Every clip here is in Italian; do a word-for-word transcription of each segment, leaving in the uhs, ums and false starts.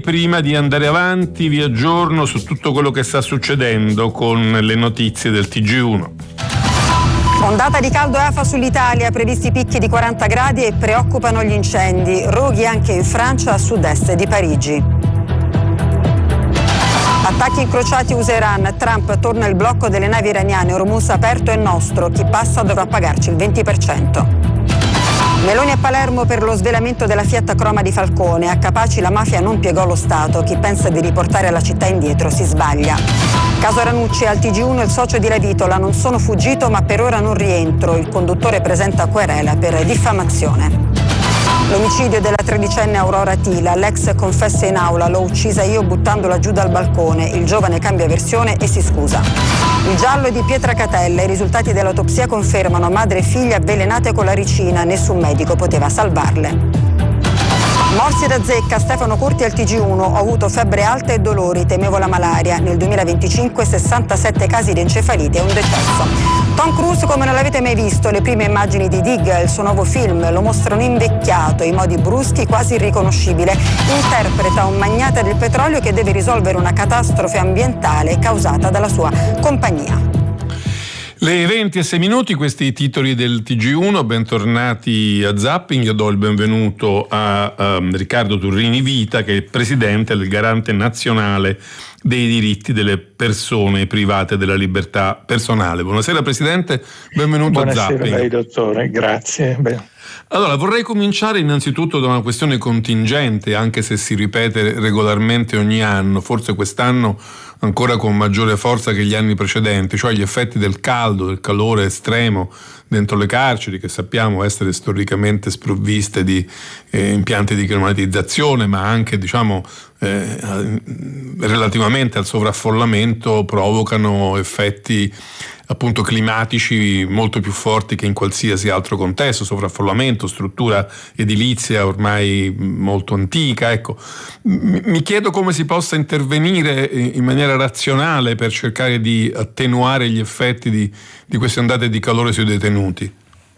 prima di andare avanti vi aggiorno su tutto quello che sta succedendo con le notizie del T G uno. Ondata di caldo e afa sull'Italia, previsti picchi di quaranta gradi e preoccupano gli incendi. Roghi anche in Francia a sud-est di Parigi. Attacchi incrociati U S A Iran, Trump torna il blocco delle navi iraniane, Hormuz aperto è nostro, chi passa dovrà pagarci il venti per cento. Meloni a Palermo per lo svelamento della Fiat Croma di Falcone, a Capaci la mafia non piegò lo Stato, chi pensa di riportare la città indietro si sbaglia. Caso Ranucci, al T G uno il socio di Lavitola, non sono fuggito ma per ora non rientro, il conduttore presenta querela per diffamazione. L'omicidio della tredicenne Aurora Tila, l'ex confessa in aula, l'ho uccisa io buttandola giù dal balcone, il giovane cambia versione e si scusa. Il giallo è di Pietra Catella, i risultati dell'autopsia confermano madre e figlia avvelenate con la ricina, nessun medico poteva salvarle. Morsi da zecca, Stefano Curti al T G uno, ho avuto febbre alta e dolori, temevo la malaria, nel duemilaventicinque sessantasette casi di encefalite e un decesso. Tom Cruise come non l'avete mai visto, le prime immagini di Dig, il suo nuovo film, lo mostrano invecchiato, i modi bruschi quasi irriconoscibile, interpreta un magnate del petrolio che deve risolvere una catastrofe ambientale causata dalla sua compagnia. Le venti e sei minuti, questi i titoli del T G uno, bentornati a Zapping. Io do il benvenuto a um, Riccardo Turrini Vita, che è il presidente del Garante Nazionale dei diritti delle persone private della libertà personale. Buonasera Presidente, benvenuto Buonasera a Zapping. Buonasera a lei dottore, grazie. Beh. Allora, vorrei cominciare innanzitutto da una questione contingente, anche se si ripete regolarmente ogni anno, forse quest'anno ancora con maggiore forza che gli anni precedenti, cioè gli effetti del caldo, del calore estremo dentro le carceri, che sappiamo essere storicamente sprovviste di eh, impianti di climatizzazione, ma anche, diciamo, eh, relativamente al sovraffollamento provocano effetti appunto climatici molto più forti che in qualsiasi altro contesto, sovraffollamento, struttura edilizia ormai molto antica. Ecco, mi chiedo come si possa intervenire in maniera razionale per cercare di attenuare gli effetti di, di queste ondate di calore sui detenuti.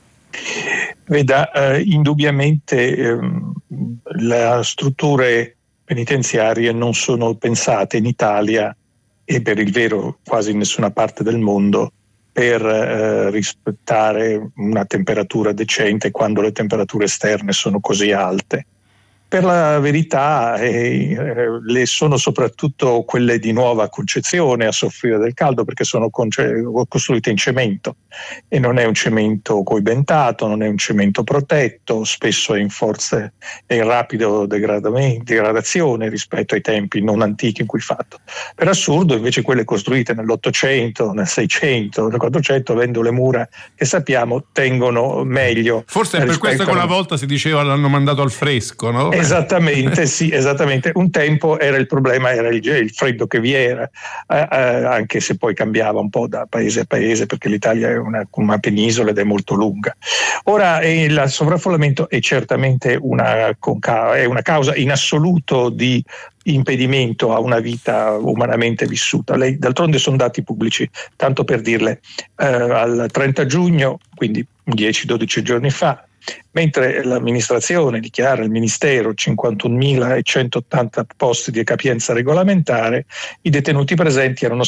Veda, eh, indubbiamente eh, le strutture penitenziarie non sono pensate in Italia e per il vero quasi in nessuna parte del mondo per eh, rispettare una temperatura decente quando le temperature esterne sono così alte. Per la verità eh, le sono soprattutto quelle di nuova concezione a soffrire del caldo, perché sono conce- costruite in cemento e non è un cemento coibentato, non è un cemento protetto, spesso è in forza è in rapido degradazione rispetto ai tempi non antichi in cui fatto. Per assurdo invece quelle costruite nell'Ottocento, nel Seicento, nel Quattrocento, avendo le mura che sappiamo tengono meglio. Forse è per questo che una volta si diceva l'hanno mandato al fresco, no? Esattamente, sì, esattamente. Un tempo era il problema, era il, il freddo che vi era, eh, eh, anche se poi cambiava un po' da paese a paese, perché l'Italia è una, una penisola ed è molto lunga. Ora eh, il sovraffollamento è certamente una, è una causa in assoluto di impedimento a una vita umanamente vissuta. Lei, d'altronde sono dati pubblici, tanto per dirle, eh, al trenta giugno, quindi dieci dodici giorni fa, mentre l'amministrazione dichiara, il Ministero, cinquantunomilacentottanta posti di capienza regolamentare, i detenuti presenti erano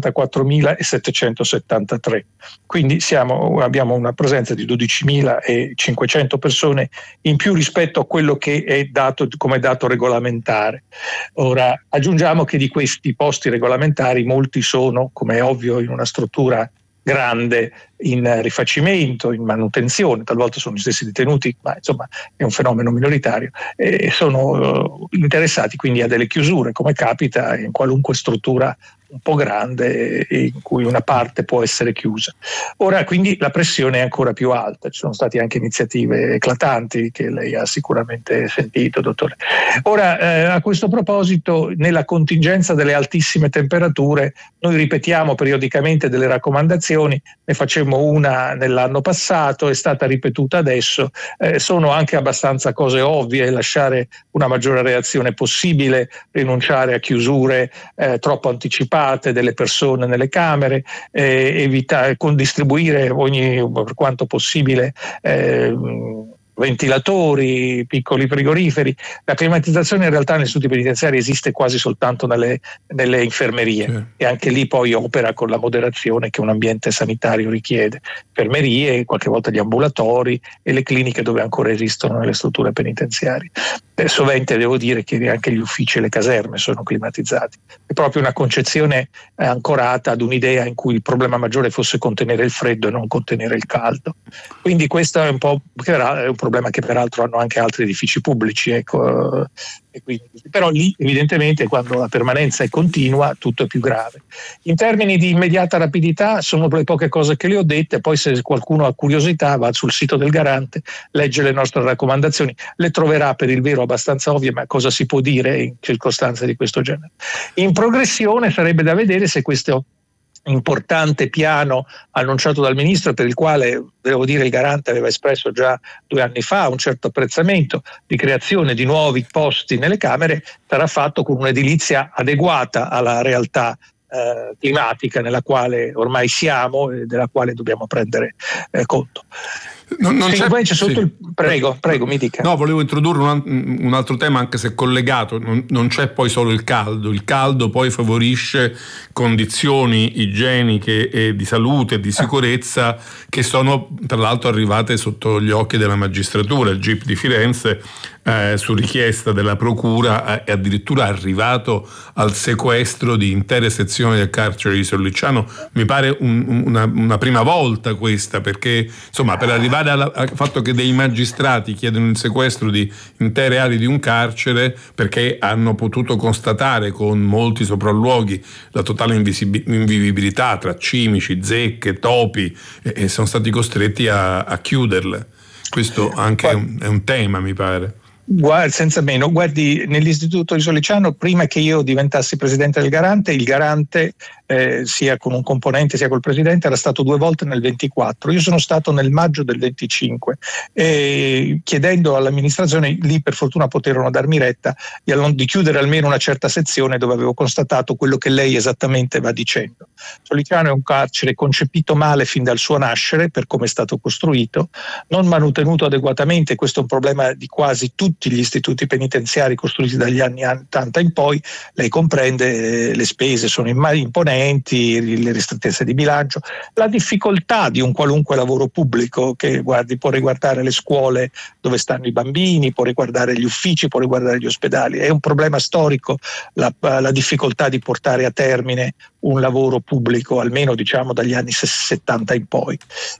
sessantaquattromilasettecentosettantatré. Quindi siamo, abbiamo una presenza di dodicimilacinquecento persone in più rispetto a quello che è dato come dato regolamentare. Ora, aggiungiamo che di questi posti regolamentari molti sono, come è ovvio, in una struttura grande, in rifacimento, in manutenzione, talvolta sono gli stessi detenuti, ma insomma è un fenomeno minoritario, e sono uh, interessati quindi a delle chiusure, come capita in qualunque struttura un po' grande in cui una parte può essere chiusa. Ora quindi la pressione è ancora più alta, ci sono state anche iniziative eclatanti che lei ha sicuramente sentito, dottore. Ora eh, a questo proposito, nella contingenza delle altissime temperature, noi ripetiamo periodicamente delle raccomandazioni, ne facemmo una nell'anno passato, è stata ripetuta adesso, eh, sono anche abbastanza cose ovvie: lasciare una maggiore reazione possibile, rinunciare a chiusure eh, troppo anticipate delle persone nelle camere, eh, evitare, con distribuire ogni, per quanto possibile, eh, ventilatori, piccoli frigoriferi. La climatizzazione in realtà negli istituti penitenziari esiste quasi soltanto nelle, nelle infermerie, sì. E anche lì poi opera con la moderazione che un ambiente sanitario richiede. Infermerie, qualche volta gli ambulatori e le cliniche dove ancora esistono nelle strutture penitenziarie. Eh, sovente devo dire che anche gli uffici e le caserme sono climatizzati. È proprio una concezione eh, ancorata ad un'idea in cui il problema maggiore fosse contenere il freddo e non contenere il caldo. Quindi questo è un po' è un problema che peraltro hanno anche altri edifici pubblici, ecco. E quindi, però lì evidentemente quando la permanenza è continua tutto è più grave. In termini di immediata rapidità sono le poche cose che le ho dette, poi se qualcuno ha curiosità va sul sito del Garante, legge le nostre raccomandazioni, le troverà per il vero abbastanza ovvie, ma cosa si può dire in circostanze di questo genere. In progressione sarebbe da vedere se questo importante piano annunciato dal ministro, per il quale devo dire il Garante aveva espresso già due anni fa un certo apprezzamento, di creazione di nuovi posti nelle Camere, sarà fatto con un'edilizia adeguata alla realtà eh, climatica nella quale ormai siamo e della quale dobbiamo prendere eh, conto. Non, non c'è, c'è sotto sì. il, prego, prego, mi dica. No, volevo introdurre un, un altro tema, anche se collegato. Non, non c'è poi solo il caldo. Il caldo poi favorisce condizioni igieniche e di salute e di sicurezza che sono tra l'altro arrivate sotto gli occhi della magistratura. Il G I P di Firenze, eh, su richiesta della procura, è addirittura arrivato al sequestro di intere sezioni del carcere di Sollicciano. Mi pare un, una, una prima volta questa, perché insomma per arrivare al fatto che dei magistrati chiedono il sequestro di intere aree di un carcere perché hanno potuto constatare con molti sopralluoghi la totale invivibilità tra cimici, zecche, topi, e, e sono stati costretti a, a chiuderle. Questo anche è un, è un tema, mi pare. Guarda, senza meno, guardi, nell'istituto di Sollicciano, prima che io diventassi presidente del Garante, il Garante eh, sia con un componente sia col presidente era stato due volte nel ventiquattro. Io sono stato nel maggio del venticinque, e chiedendo all'amministrazione, lì per fortuna poterono darmi retta, di, di chiudere almeno una certa sezione dove avevo constatato quello che lei esattamente va dicendo. Sollicciano è un carcere concepito male fin dal suo nascere per come è stato costruito, non manutenuto adeguatamente. Questo è un problema di quasi tutti gli istituti penitenziari costruiti dagli anni ottanta in poi. Lei comprende, eh, le spese sono imponenti, le ristrettezze di bilancio, la difficoltà di un qualunque lavoro pubblico che guardi può riguardare le scuole dove stanno i bambini, può riguardare gli uffici, può riguardare gli ospedali. È un problema storico la, la difficoltà di portare a termine un lavoro pubblico, almeno diciamo dagli anni settanta in poi.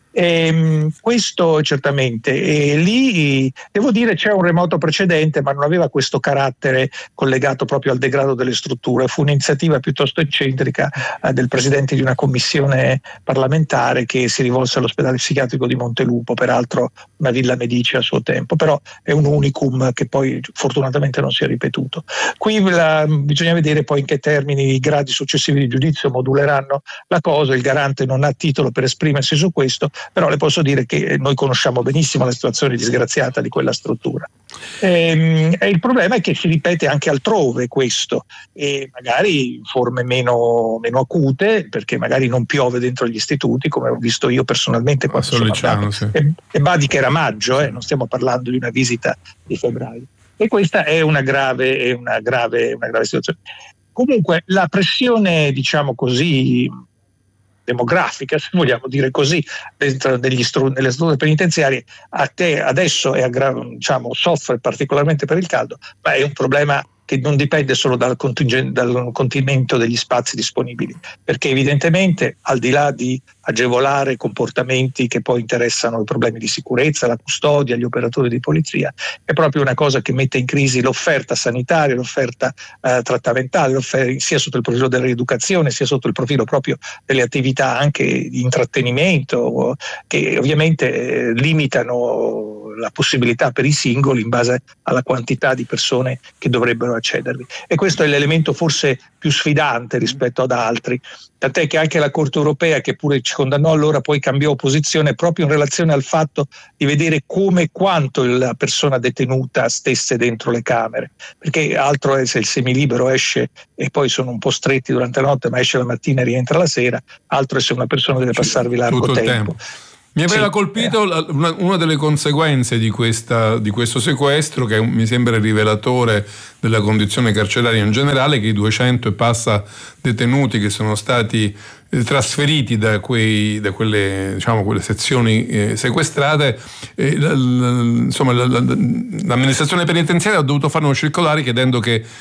E, questo certamente, e lì devo dire c'è un remoto precedente, ma non aveva questo carattere collegato proprio al degrado delle strutture. Fu un'iniziativa piuttosto eccentrica eh, del presidente di una commissione parlamentare che si rivolse all'ospedale psichiatrico di Montelupo, peraltro una Villa Medici a suo tempo, però è un unicum che poi fortunatamente non si è ripetuto. Qui la, bisogna vedere poi in che termini i gradi successivi di giudizio moduleranno la cosa. Il Garante non ha titolo per esprimersi su questo, però le posso dire che noi conosciamo benissimo la situazione disgraziata di quella struttura. E, e il problema è che si ripete anche altrove questo, e magari in forme meno, meno acute, perché magari non piove dentro gli istituti, come ho visto io personalmente quando sono andato. Sì. E, e badi che era maggio, eh, non stiamo parlando di una visita di febbraio. E questa è una grave, è una grave, una grave situazione. Comunque la pressione, diciamo così, demografica, se vogliamo dire così, dentro degli stru- nelle strutture penitenziarie a te adesso è aggra- diciamo, soffre particolarmente per il caldo, ma è un problema che non dipende solo dal, contingente, dal contenimento degli spazi disponibili, perché evidentemente al di là di agevolare comportamenti che poi interessano i problemi di sicurezza, la custodia, gli operatori di polizia, è proprio una cosa che mette in crisi l'offerta sanitaria, l'offerta eh, trattamentale, l'offerta, sia sotto il profilo della rieducazione, sia sotto il profilo proprio delle attività anche di intrattenimento, che ovviamente eh, limitano la possibilità per i singoli in base alla quantità di persone che dovrebbero accedervi. E questo è l'elemento forse più sfidante rispetto ad altri, tant'è che anche la Corte europea, che pure ci condannò allora, poi cambiò posizione proprio in relazione al fatto di vedere come e quanto la persona detenuta stesse dentro le camere, perché altro è se il semilibero esce e poi sono un po' stretti durante la notte, ma esce la mattina e rientra la sera, altro è se una persona deve passarvi largo tempo. tempo. Mi aveva sì, colpito eh. la, una, una delle conseguenze di, questa, di questo sequestro, che mi sembra rivelatore della condizione carceraria in generale, che i duecento e passa detenuti che sono stati eh, trasferiti da, quei, da quelle, diciamo, quelle sezioni eh, sequestrate, eh, l, l, insomma, l, l, l'amministrazione penitenziaria ha dovuto fare una circolare chiedendo che